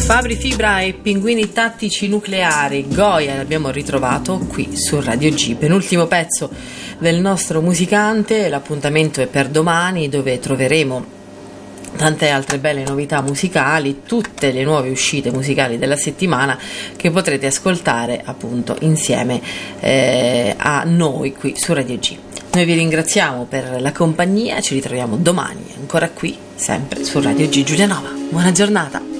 Fabri Fibra e Pinguini Tattici Nucleari, Goya, l'abbiamo ritrovato qui su Radio G. Penultimo pezzo del nostro musicante, l'appuntamento è per domani, dove troveremo tante altre belle novità musicali, tutte le nuove uscite musicali della settimana che potrete ascoltare appunto insieme a noi qui su Radio G. Noi vi ringraziamo per la compagnia, ci ritroviamo domani ancora qui, sempre su Radio G Giulianova. Buona giornata!